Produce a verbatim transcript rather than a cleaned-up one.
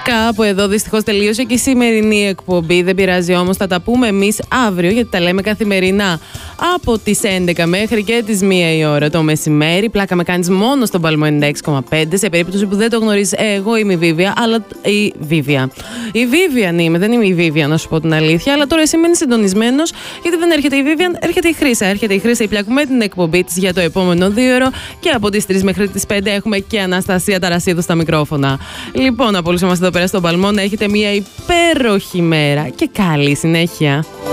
Κάπου εδώ δυστυχώς τελείωσε και η σημερινή εκπομπή. Δεν πειράζει όμως, θα τα πούμε εμείς αύριο, γιατί τα λέμε καθημερινά από τις έντεκα μέχρι και τις μία η ώρα το μεσημέρι. Πλάκα με κάνεις μόνο στον Παλμό ενενήντα έξι κόμμα πέντε. Σε περίπτωση που δεν το γνωρίζεις, εγώ είμαι η Βίβια, αλλά η Βίβια. Η Βίβιαν είμαι, δεν είμαι η Βίβια, να σου πω την αλήθεια. Αλλά τώρα εσύ μένεις συντονισμένος, γιατί δεν έρχεται η Βίβιαν, έρχεται η Χρύσα. Έρχεται η Χρύσα η Πλάκου με την εκπομπή της για το επόμενο δύο ώρο. Και από τις τρεις μέχρι τις πέντε έχουμε και Αναστασία Ταρασίδου στα μικρόφωνα. Λοιπόν, από όλους εμάς εδώ πέρα στον Παλμό να έχετε μια υπέροχη μέρα και καλή συνέχεια.